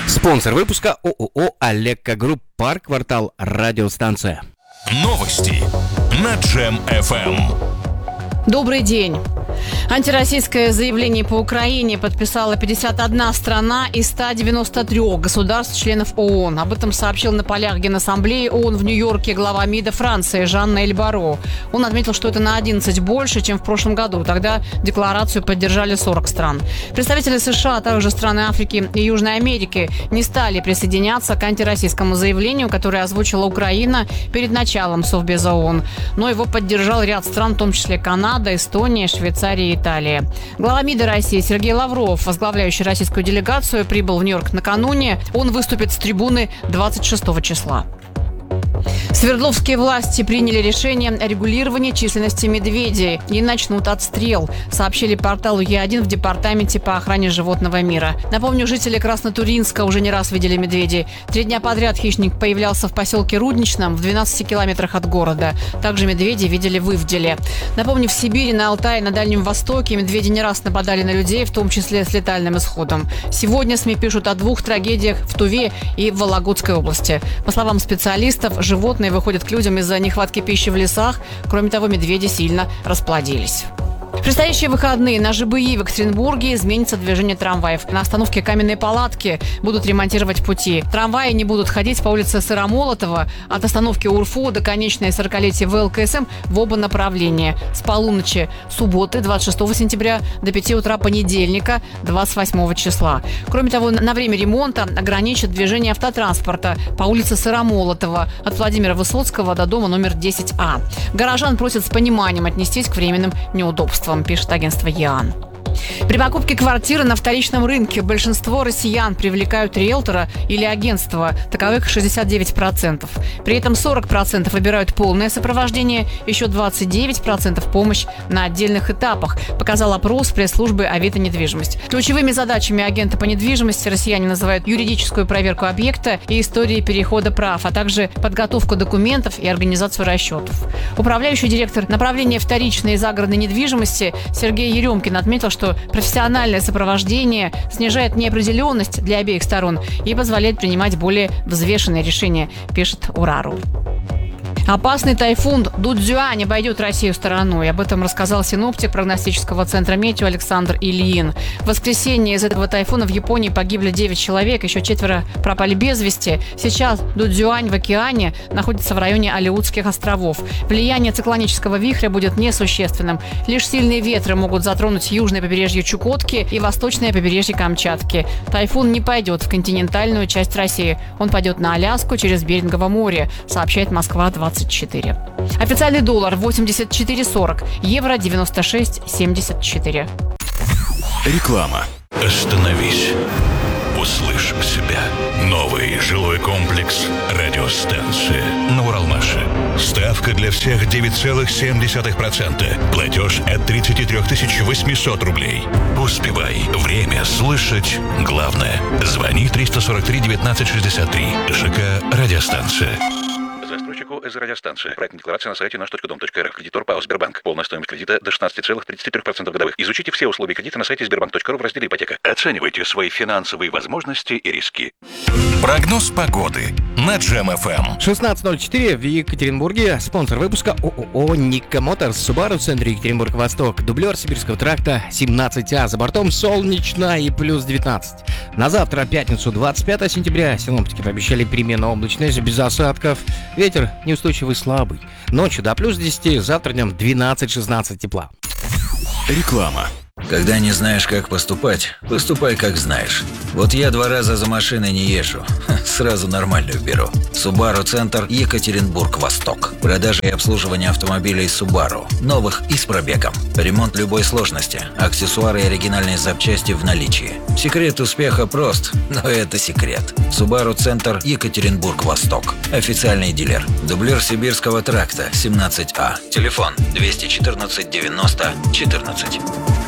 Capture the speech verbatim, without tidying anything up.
Спонсор выпуска ООО «Алекко Групп», парк, квартал, радиостанция. Новости на Джем эф эм. Добрый день. Антироссийское заявление по Украине подписала пятьдесят одна страна из ста девяноста трёх государств-членов ООН. Об этом сообщил на полях Генассамблеи ООН в Нью-Йорке глава МИДа Франции Жан Ноэль Барро. Он отметил, что это на одиннадцать больше, чем в прошлом году. Тогда декларацию поддержали сорок стран. Представители США, а также страны Африки и Южной Америки не стали присоединяться к антироссийскому заявлению, которое озвучила Украина перед началом Совбеза ООН. Но его поддержал ряд стран, в том числе Канада, Эстония, Швейцария и Италия. Глава МИДа России Сергей Лавров, возглавляющий российскую делегацию, прибыл в Нью-Йорк накануне. Он выступит с трибуны двадцать шестого числа. Свердловские власти приняли решение о регулировании численности медведей и начнут отстрел, сообщили порталу Е один в Департаменте по охране животного мира. Напомню, жители Краснотуринска уже не раз видели медведей. Три дня подряд хищник появлялся в поселке Рудничном в двенадцати километрах от города. Также медведи видели в Ивделе. Напомню, в Сибири, на Алтае, на Дальнем Востоке медведи не раз нападали на людей, в том числе с летальным исходом. Сегодня СМИ пишут о двух трагедиях в Туве и в Вологодской области. По словам специалистов, животные выходят к людям из-за нехватки пищи в лесах. Кроме того, медведи сильно расплодились. В предстоящие выходные на ЖБИ в Екатеринбурге изменится движение трамваев. На остановке Каменной Палатки будут ремонтировать пути. Трамваи не будут ходить по улице Сыромолотова от остановки УРФУ до конечной сорокалетия вэ эл ка эс эм в оба направления. С полуночи субботы двадцать шестого сентября до пяти утра понедельника двадцать восьмого числа. Кроме того, на время ремонта ограничат движение автотранспорта по улице Сыромолотова от Владимира Высоцкого до дома номер десять А. Горожан просят с пониманием отнестись к временным неудобствам, пишет агентство ЕАН. При покупке квартиры на вторичном рынке большинство россиян привлекают риэлтора или агентство, таковых шестьдесят девять процентов. При этом сорок процентов выбирают полное сопровождение, еще двадцать девять процентов помощь на отдельных этапах, показал опрос пресс-службы Авито недвижимость. Ключевыми задачами агента по недвижимости россияне называют юридическую проверку объекта и истории перехода прав, а также подготовку документов и организацию расчетов. Управляющий директор направления вторичной и загородной недвижимости Сергей Еремкин отметил, что что профессиональное сопровождение снижает неопределенность для обеих сторон и позволяет принимать более взвешенные решения, пишет Урару. Опасный тайфун Дудзюань обойдет Россию стороной. Об этом рассказал синоптик прогностического центра метео Александр Ильин. В воскресенье из этого тайфуна в Японии погибли девять человек, еще четверо пропали без вести. Сейчас Дудзюань в океане находится в районе Алеутских островов. Влияние циклонического вихря будет несущественным. Лишь сильные ветры могут затронуть южное побережье Чукотки и восточное побережье Камчатки. Тайфун не пойдет в континентальную часть России. Он пойдет на Аляску через Берингово море, сообщает Москва двадцать четыре. Официальный доллар восемьдесят четыре сорок, евро девяносто шесть семьдесят четыре. Реклама. Остановись. Услышь себя. Новый жилой комплекс «Радиостанция» на Уралмаше. Ставка для всех девять целых семь десятых процента. Платеж от тридцать три тысячи восемьсот рублей. Успевай. Время слышать главное. Звони триста сорок три девятнадцать шестьдесят три. ЖК «Радиостанция». Застройщику из радиостанции. Проектная декларация на сайте наш точка дом точка эр эф. Кредитор ПАО «Сбербанк». Полная стоимость кредита до шестнадцати целых тридцати трёх процентов годовых. Изучите все условия кредита на сайте сбербанк точка ру в разделе «Ипотека». Оценивайте свои финансовые возможности и риски. Прогноз погоды на Джем эф эм. шестнадцать ноль четыре в Екатеринбурге. Спонсор выпуска ООО «Ника Моторс». Субару в центре Екатеринбург-Восток. Дублер Сибирского тракта семнадцать А. За бортом солнечно и плюс девятнадцать. На завтра, пятницу, двадцать пятого сентября, синоптики пообещали переменную облачность без осадков. Ветер неустойчивый, слабый. Ночью до плюс десяти, завтра днем двенадцать-шестнадцать тепла. Реклама. Когда не знаешь, как поступать, поступай, как знаешь. Вот я два раза за машиной не езжу. Сразу нормальную беру. Subaru Центр, Екатеринбург-Восток. Продажа и обслуживание автомобилей Subaru. Новых и с пробегом. Ремонт любой сложности. Аксессуары и оригинальные запчасти в наличии. Секрет успеха прост, но это секрет. Subaru Центр, Екатеринбург-Восток. Официальный дилер. Дублер Сибирского тракта семнадцать А. Телефон двести четырнадцать девяносто четырнадцать.